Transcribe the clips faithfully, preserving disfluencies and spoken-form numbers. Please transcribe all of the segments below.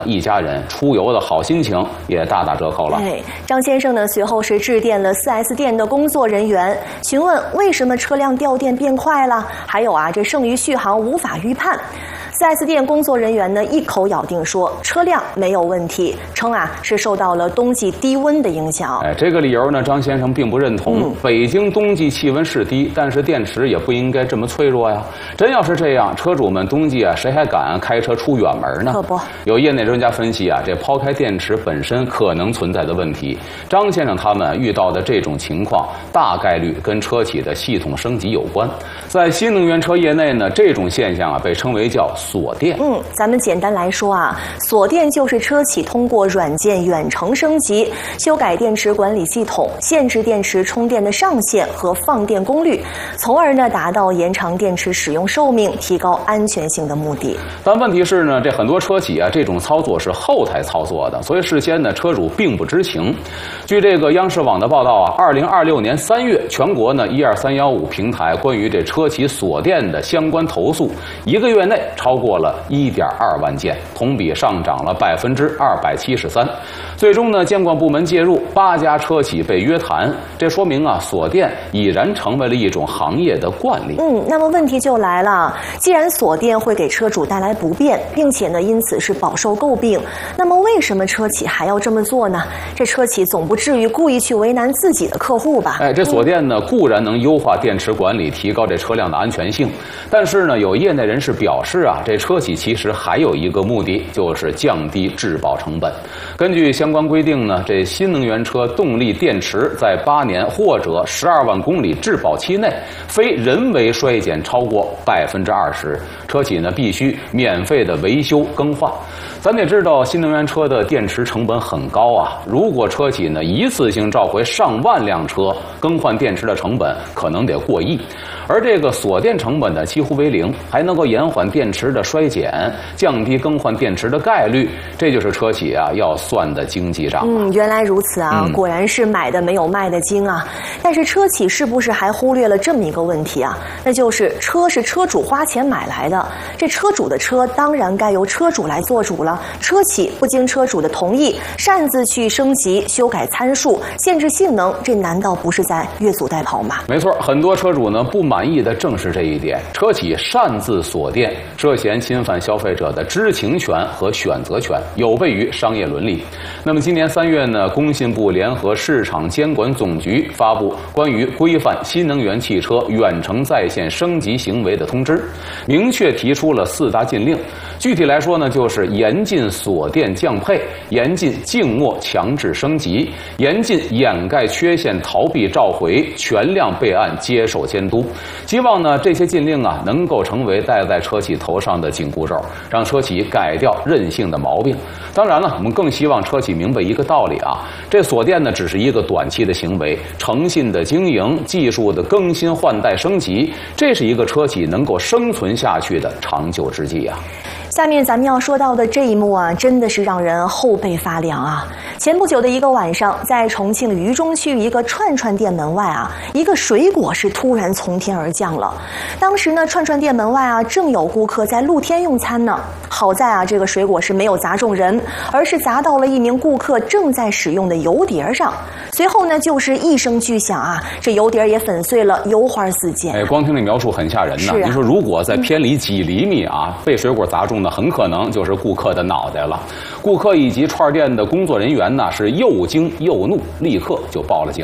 一家人出游的好心情也大打折扣了。 哎，张先生呢随后是致电了 四 S 店的工作人员，询问为什么车辆掉电变快了，还有啊这剩余续航无法预判。四 S 店工作人员呢一口咬定说车辆没有问题，称啊是受到了冬季低温的影响。 哎，这个理由呢，张先生并不认同。嗯、北京冬季气温是低，但是电池也不应该这么脆弱呀。真要是这样，车主们冬季啊，谁还敢开车出远门呢？ 可不。 有业内专家分析啊，这抛开电池本身可能存在的问题，张先生他们遇到的这种情况，大概率跟车企的系统升级有关。在新能源车业内呢，这种现象啊，被称为叫锁电。 嗯，咱们简单来说啊，锁电就是车企通过软件远程升级、修改电池管理系统，限制电池充电的上限和放电功率，从而呢达到延长电池使用寿命、提高安全性的目的。 但问题是呢，这很多车企啊，这种操作是后台操作的，所以事先呢，车主并不知情。据这个央视网的报道啊，二零二六年三月，全国呢一二三幺五平台关于这车企锁电的相关投诉，一个月内超过了一点二万件，同比上涨了百分之二百七十三。最终呢，监管部门介入，八家车企被约谈。这说明啊，锁电已然成为了一种行业的惯例。 嗯，那么问题就来了，既然锁电会给车主带来不便，并且呢因此是饱受诟病，那么为什么车企还要这么做呢？这车企总不至于故意去为难自己的客户吧？ 哎，这锁电呢、嗯、固然能优化电池管理，提高这车辆的安全性，但是呢，有业内人士表示啊，这车企其实还有一个目的，就是降低质保成本。根据相关规定呢，这新能源车动力电池在八年或者十二万公里质保期内，非人为衰减超过百分之二十，车企呢必须免费的维修更换。咱得知道，新能源车的电池成本很高啊，如果车企呢一次性召回上万辆车，更换电池的成本可能得过亿。而这个锁电成本呢几乎为零，还能够延缓电池的衰减，降低更换电池的概率，这就是车企啊要算的经济账。 嗯，原来如此啊、嗯，果然是买的没有卖的精啊。但是车企是不是还忽略了这么一个问题啊？那就是车是车主花钱买来的，这车主的车当然该由车主来做主了。车企不经车主的同意，擅自去升级、修改参数、限制性能，这难道不是在越俎代庖吗？ 没错，很多车主呢不满意的正是这一点。车企擅自锁电，涉嫌侵犯消费者的知情权和选择权，有悖于商业伦理。那么今年三月呢，工信部联合市场监管总局发布关于规范新能源汽车远程在线升级行为的通知，明确提出了四大禁令。具体来说呢，就是严禁锁电降配，严禁静默强制升级，严禁掩盖缺陷逃避召回，全量备案接受监督。希望呢这些禁令啊能够成为戴在车企头上的紧箍咒，让车企改掉任性的毛病。当然了，我们更希望车企明白一个道理啊，这锁电呢只是一个短期的行为，诚信的经营、技术的更新换代升级，这是一个车企能够生存下去的长久之计啊。 下面咱们要说到的这一幕啊，真的是让人后背发凉啊！前不久的一个晚上，在重庆渝中区一个串串店门外啊，一个水果是突然从天而降了。当时呢，串串店门外啊，正有顾客在露天用餐呢。好在啊，这个水果是没有砸中人，而是砸到了一名顾客正在使用的油碟上。随后呢，就是一声巨响啊，这油碟也粉碎了，油花四溅。 哎，光听这描述很吓人呢。你、啊、说，如果在偏离几厘米啊，被水果砸中，那很可能就是顾客的脑袋了。顾客以及串店的工作人员呢是又惊又怒，立刻就报了警。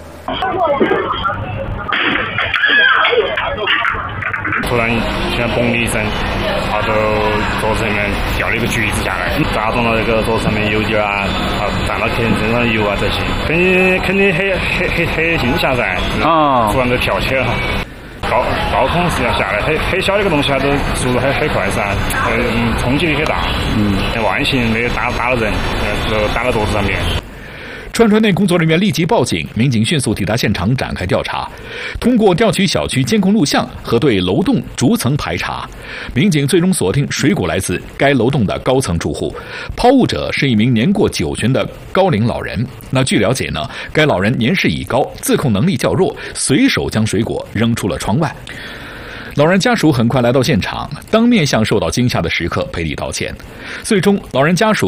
突然听到嘣的一声，然后桌子上面掉了一个橘子下来，砸中了那个桌子上面油碟啊，啊，沾到客人身上的油啊这些，肯定肯定很很很很惊吓噻啊！突然就跳起了。高高空实际上下来，很很小的一个东西，它都速度很很快噻，嗯，冲击力很大，嗯，万幸没有打打了人，呃，打到桌子上面。 串串店工作人员立即报警，民警迅速抵达现场展开调查。通过调取小区监控录像和对楼栋逐层排查，民警最终锁定水果来自该楼栋的高层住户，抛物者是一名年过九旬的高龄老人。那据了解呢，该老人年事已高，自控能力较弱，随手将水果扔出了窗外。 老人家属很快来到现场，当面向受到惊吓的食客赔礼道歉。最终，老人家属